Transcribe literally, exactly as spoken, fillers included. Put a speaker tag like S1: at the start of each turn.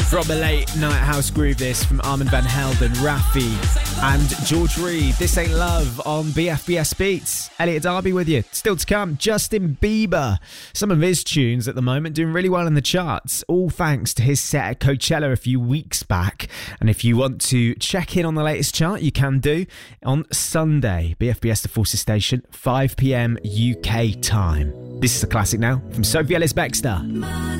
S1: From a late night house groove, this from Armin van Helden, Raffi and George Reed. This Ain't Love on B F B S Beats. Elliot Darby with you. Still to come, Justin Bieber. Some of his tunes at the moment doing really well in the charts, all thanks to his set at Coachella a few weeks back. And if you want to check in on the latest chart, you can do on Sunday. B F B S The Forces Station, five p.m. U K time. This is a classic now from Sophie Ellis-Bextor.